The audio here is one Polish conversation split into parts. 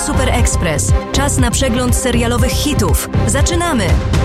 Super Express. Czas na przegląd serialowych hitów. Zaczynamy!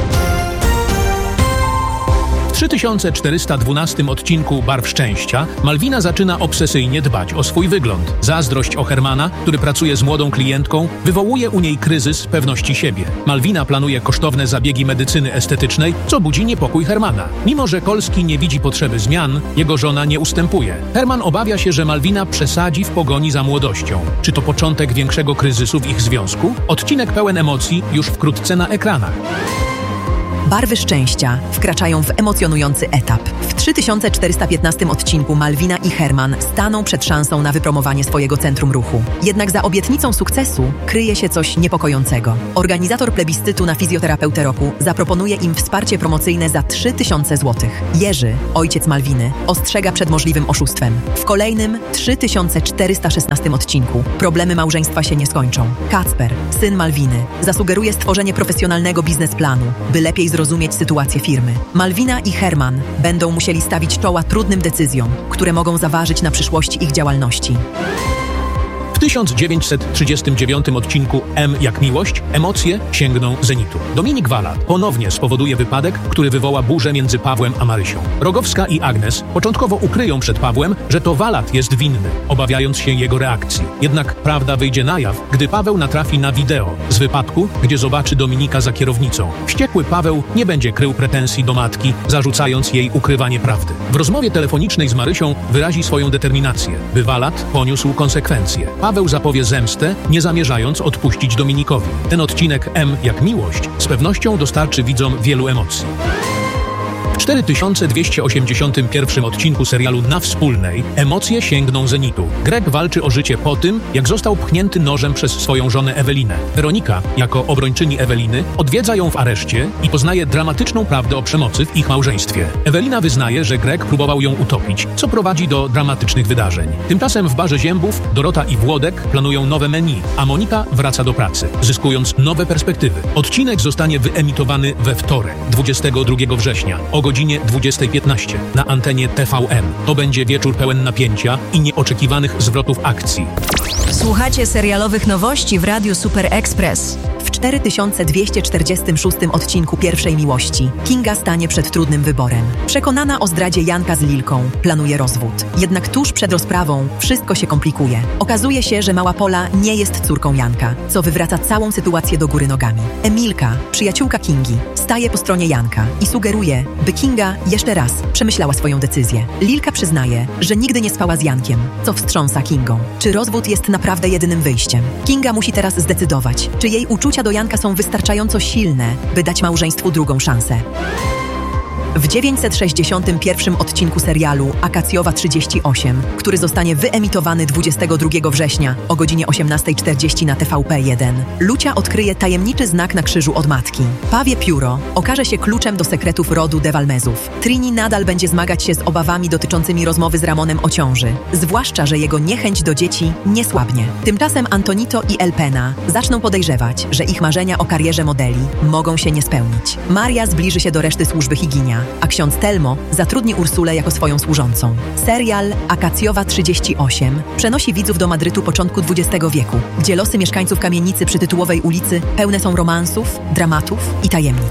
W 3412 odcinku Barw Szczęścia Malwina zaczyna obsesyjnie dbać o swój wygląd. Zazdrość o Hermana, który pracuje z młodą klientką, wywołuje u niej kryzys pewności siebie. Malwina planuje kosztowne zabiegi medycyny estetycznej, co budzi niepokój Hermana. Mimo że Kolski nie widzi potrzeby zmian, jego żona nie ustępuje. Herman obawia się, że Malwina przesadzi w pogoni za młodością. Czy to początek większego kryzysu w ich związku? Odcinek pełen emocji już wkrótce na ekranach. Barwy szczęścia wkraczają w emocjonujący etap. W 3415 odcinku Malwina i Herman staną przed szansą na wypromowanie swojego centrum ruchu. Jednak za obietnicą sukcesu kryje się coś niepokojącego. Organizator plebiscytu na fizjoterapeutę roku zaproponuje im wsparcie promocyjne za 3000 zł. Jerzy, ojciec Malwiny, ostrzega przed możliwym oszustwem. W kolejnym 3416 odcinku problemy małżeństwa się nie skończą. Kacper, syn Malwiny, zasugeruje stworzenie profesjonalnego biznesplanu, by lepiej zrozumieć sytuację firmy. Malwina i Herman będą musieli stawić czoła trudnym decyzjom, które mogą zaważyć na przyszłości ich działalności. W 1939 odcinku M jak miłość emocje sięgną zenitu. Dominik Walat ponownie spowoduje wypadek, który wywoła burzę między Pawłem a Marysią. Rogowska i Agnes początkowo ukryją przed Pawłem, że to Walat jest winny, obawiając się jego reakcji. Jednak prawda wyjdzie na jaw, gdy Paweł natrafi na wideo z wypadku, gdzie zobaczy Dominika za kierownicą. Wściekły Paweł nie będzie krył pretensji do matki, zarzucając jej ukrywanie prawdy. W rozmowie telefonicznej z Marysią wyrazi swoją determinację, by Walat poniósł konsekwencje. Paweł zapowie zemstę, nie zamierzając odpuścić Dominikowi. Ten odcinek M jak miłość z pewnością dostarczy widzom wielu emocji. W 4281 odcinku serialu Na Wspólnej emocje sięgną zenitu. Greg walczy o życie po tym, jak został pchnięty nożem przez swoją żonę Ewelinę. Weronika, jako obrończyni Eweliny, odwiedza ją w areszcie i poznaje dramatyczną prawdę o przemocy w ich małżeństwie. Ewelina wyznaje, że Greg próbował ją utopić, co prowadzi do dramatycznych wydarzeń. Tymczasem w barze Ziębów Dorota i Włodek planują nowe menu, a Monika wraca do pracy, zyskując nowe perspektywy. Odcinek zostanie wyemitowany we wtorek, 22 września, o godzinie 20:15 na antenie TVN. To będzie wieczór pełen napięcia i nieoczekiwanych zwrotów akcji. Słuchacie serialowych nowości w Radiu Super Express. W 4246 odcinku Pierwszej miłości Kinga stanie przed trudnym wyborem. Przekonana o zdradzie Janka z Lilką, planuje rozwód. Jednak tuż przed rozprawą wszystko się komplikuje. Okazuje się, że mała Pola nie jest córką Janka, co wywraca całą sytuację do góry nogami. Emilka, przyjaciółka Kingi, staje po stronie Janka i sugeruje, by Kinga jeszcze raz przemyślała swoją decyzję. Lilka przyznaje, że nigdy nie spała z Jankiem, co wstrząsa Kingą. Czy rozwód jest naprawdę jedynym wyjściem? Kinga musi teraz zdecydować, czy jej uczucia do Janka są wystarczająco silne, by dać małżeństwu drugą szansę. W 961 odcinku serialu Akacjowa 38, który zostanie wyemitowany 22 września o godzinie 18:40 na TVP1, Lucia odkryje tajemniczy znak na krzyżu od matki. Pawie pióro okaże się kluczem do sekretów rodu de Valmezów. Trini nadal będzie zmagać się z obawami dotyczącymi rozmowy z Ramonem o ciąży, zwłaszcza, że jego niechęć do dzieci nie słabnie. Tymczasem Antonito i Elpena zaczną podejrzewać, że ich marzenia o karierze modeli mogą się nie spełnić. Maria zbliży się do reszty służby Higinia, a ksiądz Telmo zatrudni Ursulę jako swoją służącą. Serial Akacjowa 38 przenosi widzów do Madrytu początku XX wieku, gdzie losy mieszkańców kamienicy przy tytułowej ulicy pełne są romansów, dramatów i tajemnic.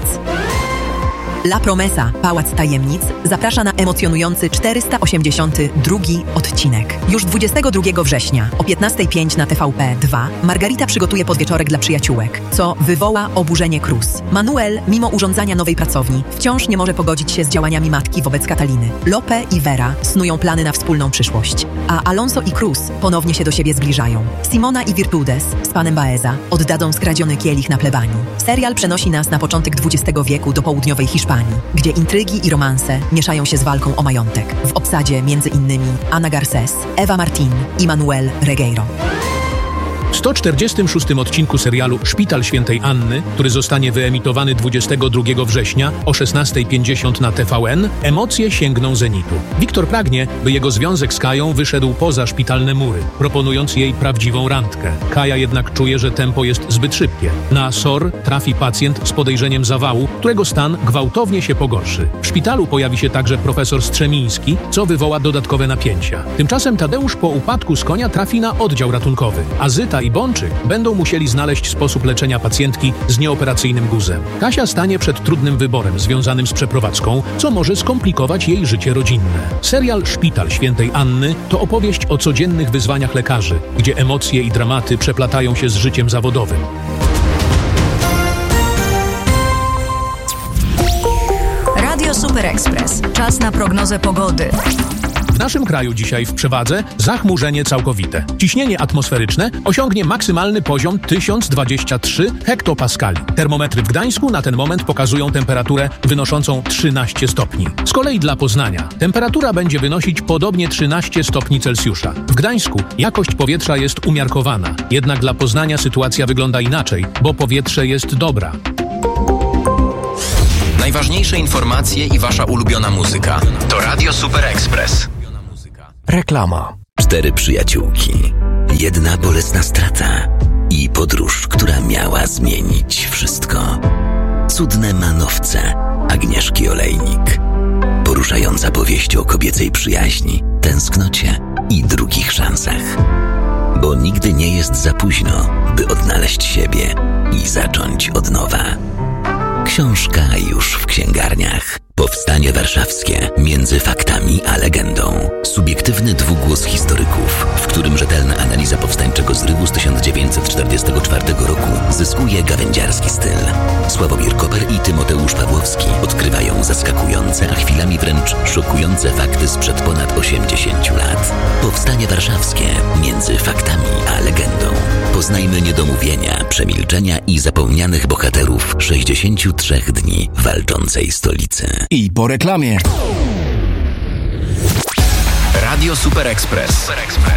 La Promesa, Pałac Tajemnic, zaprasza na emocjonujący 482 odcinek. Już 22 września o 15:05 na TVP2 Margarita przygotuje podwieczorek dla przyjaciółek, co wywoła oburzenie Cruz. Manuel, mimo urządzania nowej pracowni, wciąż nie może pogodzić się z działaniami matki wobec Kataliny. Lope i Vera snują plany na wspólną przyszłość, a Alonso i Cruz ponownie się do siebie zbliżają. Simona i Virtudes z panem Baeza oddadzą skradziony kielich na plebanii. Serial przenosi nas na początek XX wieku do południowej Hiszpanii, gdzie intrygi i romanse mieszają się z walką o majątek. W obsadzie m.in. Ana Garcés, Ewa Martin i Manuel Regueiro. W 146 odcinku serialu Szpital Świętej Anny, który zostanie wyemitowany 22 września o 16:50 na TVN, emocje sięgną zenitu. Wiktor pragnie, by jego związek z Kają wyszedł poza szpitalne mury, proponując jej prawdziwą randkę. Kaja jednak czuje, że tempo jest zbyt szybkie. Na SOR trafi pacjent z podejrzeniem zawału, którego stan gwałtownie się pogorszy. W szpitalu pojawi się także profesor Strzemiński, co wywoła dodatkowe napięcia. Tymczasem Tadeusz po upadku z konia trafi na oddział ratunkowy, a Zyta i Bączyk będą musieli znaleźć sposób leczenia pacjentki z nieoperacyjnym guzem. Kasia stanie przed trudnym wyborem związanym z przeprowadzką, co może skomplikować jej życie rodzinne. Serial Szpital Świętej Anny to opowieść o codziennych wyzwaniach lekarzy, gdzie emocje i dramaty przeplatają się z życiem zawodowym. Radio Super Express. Czas na prognozę pogody. W naszym kraju dzisiaj w przewadze zachmurzenie całkowite. Ciśnienie atmosferyczne osiągnie maksymalny poziom 1023 hektopaskali. Termometry w Gdańsku na ten moment pokazują temperaturę wynoszącą 13 stopni. Z kolei dla Poznania temperatura będzie wynosić podobnie 13 stopni Celsjusza. W Gdańsku jakość powietrza jest umiarkowana, jednak dla Poznania sytuacja wygląda inaczej, bo powietrze jest dobra. Najważniejsze informacje i wasza ulubiona muzyka. To Radio Super Express. Reklama. 4 przyjaciółki. Jedna bolesna strata. I podróż, która miała zmienić wszystko. Cudne manowce Agnieszki Olejnik. Poruszająca powieść o kobiecej przyjaźni, tęsknocie i drugich szansach. Bo nigdy nie jest za późno, by odnaleźć siebie i zacząć od nowa. Książka już w księgarniach. Powstanie warszawskie między faktami a legendą. Subiektywny dwugłos historyków, w którym rzetelna analiza powstańczego zrywu z 1944 roku zyskuje gawędziarski styl. Sławomir Koper i Tymoteusz Pawłowski odkrywają zaskakujące, a chwilami wręcz szokujące fakty sprzed ponad 80 lat. Powstanie warszawskie między faktami a legendą. Poznajmy niedomówienia, przemilczenia i zapomnianych bohaterów 63 dni walczącej stolicy. I po reklamie. Radio Super Express.